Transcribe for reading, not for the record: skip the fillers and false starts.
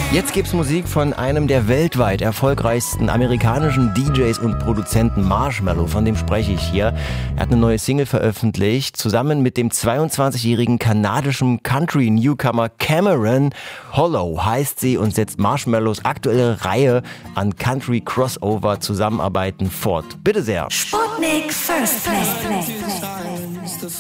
Jetzt gibt's Musik von einem der weltweit erfolgreichsten amerikanischen DJs und Produzenten, Marshmello, von dem spreche ich hier. Er hat eine neue Single veröffentlicht, zusammen mit dem 22-jährigen kanadischen Country-Newcomer Cameron. Hollow heißt sie und setzt Marshmellos aktuelle Reihe an Country-Crossover-Zusammenarbeiten fort. Bitte sehr. Sputnik First Play.